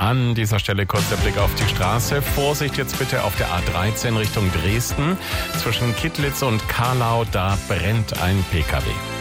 An dieser Stelle kurz der Blick auf die Straße. Vorsicht jetzt bitte auf der A13 Richtung Dresden. Zwischen Kittlitz und Karlau, da brennt ein PKW.